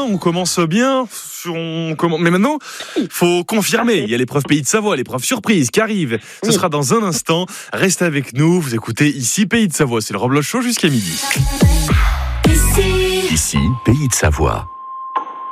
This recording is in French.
on commence bien. Mais maintenant, faut confirmer. Il y a l'épreuve Pays de Savoie, l'épreuve surprise qui arrive. Ce sera dans un instant. Restez avec nous. Vous écoutez ici Pays de Savoie. C'est le Rob Loch Show jusqu'à midi. Ici, Pays de Savoie.